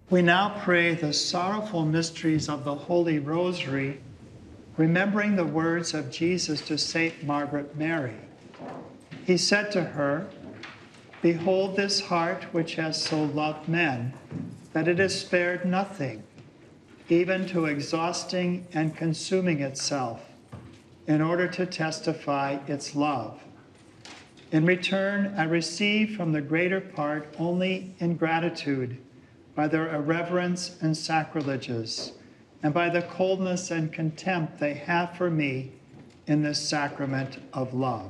We now pray the sorrowful mysteries of the Holy Rosary, remembering the words of Jesus to Saint Margaret Mary. He said to her, "Behold this heart which has so loved men, that it has spared nothing, even to exhausting and consuming itself, in order to testify its love. In return, I receive from the greater part only ingratitude, by their irreverence and sacrileges, and by the coldness and contempt they have for me in this sacrament of love."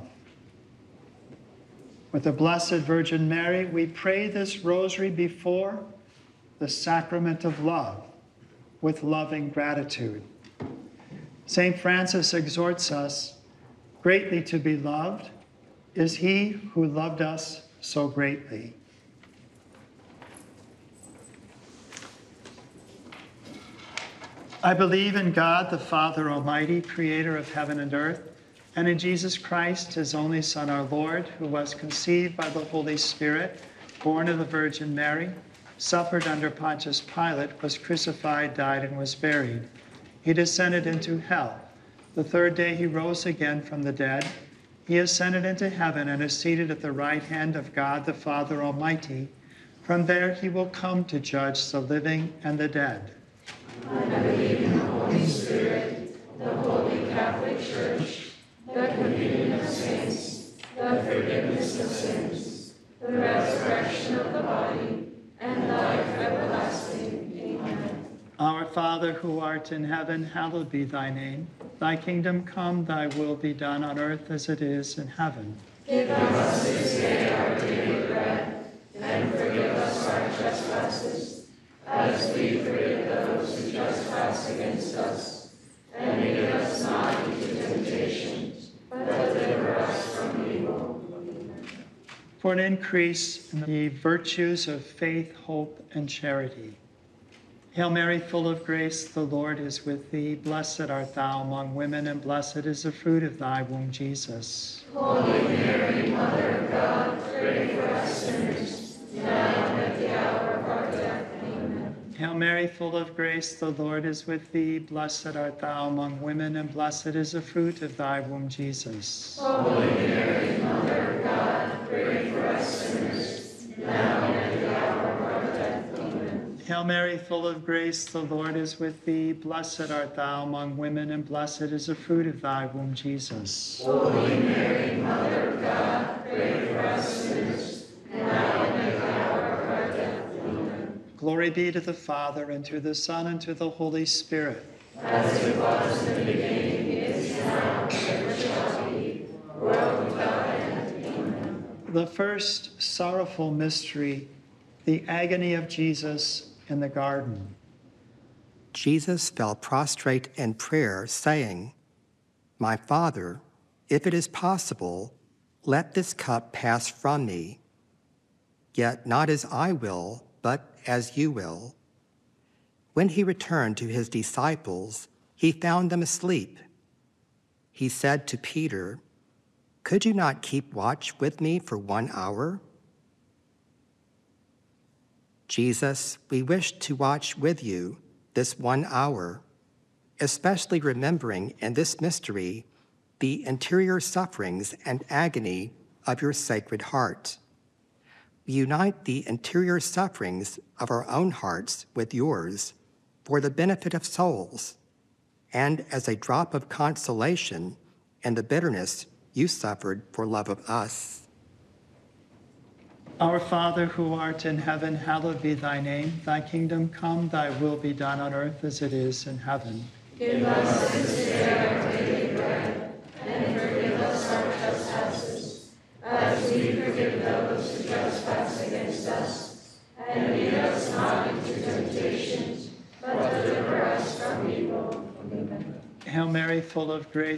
With the Blessed Virgin Mary, we pray this rosary before the sacrament of love with loving gratitude. St. Francis exhorts us, "Greatly to be loved is he who loved us so greatly." I believe in God, the Father Almighty, creator of heaven and earth, and in Jesus Christ, his only Son, our Lord, who was conceived by the Holy Spirit, born of the Virgin Mary, suffered under Pontius Pilate, was crucified, died, and was buried. He descended into hell. The third day he rose again from the dead. He ascended into heaven and is seated at the right hand of God, the Father Almighty. From there he will come to judge the living and the dead. I believe in the Holy Spirit, the Holy Catholic Church, the communion of saints, the forgiveness of sins, the resurrection of the body, and life everlasting. Amen. Our Father, who art in heaven, hallowed be thy name. Thy kingdom come, thy will be done on earth as it is in heaven. Give us this day our daily bread, and forgive us our trespasses, as we forgive those who trespass against us. And lead us not into temptation, but deliver us from evil. Amen. For an increase in the virtues of faith, hope, and charity. Hail Mary, full of grace, the Lord is with thee. Blessed art thou among women, and blessed is the fruit of thy womb, Jesus. Holy Mary, Mother of God, pray for us sinners, now and at the hour of our death. Amen. Hail Mary, full of grace, the Lord is with thee. Blessed art thou among women, and blessed is the fruit of thy womb, Jesus. Holy Mary, Mother of God, pray for us sinners, now and at the hour of our death. Amen. Hail Mary, full of grace, the Lord is with thee. Blessed art thou among women, and blessed is the fruit of thy womb, Jesus. Holy Mary, Mother of God, pray for us sinners, now and at the hour of our death. Amen. Glory be to the Father, and to the Son, and to the Holy Spirit. As it was in the beginning, is now, and ever shall be, world without end. Amen. The first sorrowful mystery, the agony of Jesus in the garden. Jesus fell prostrate in prayer, saying, "My Father, if it is possible, let this cup pass from me. Yet not as I will, but as you will." When he returned to his disciples, he found them asleep. He said to Peter, "Could you not keep watch with me for 1 hour?" "Jesus, we wish to watch with you this 1 hour, especially remembering in this mystery the interior sufferings and agony of your Sacred Heart. We unite the interior sufferings of our own hearts with yours for the benefit of souls, and as a drop of consolation in the bitterness you suffered for love of us." Our Father, who art in heaven, hallowed be thy name. Thy kingdom come, thy will be done on earth as it is in heaven. Give us this day our daily bread, and forgive us our trespasses, as we forgive those who trespass against us. And lead us not into temptation, but deliver us from evil. Amen. Hail Mary, full of grace,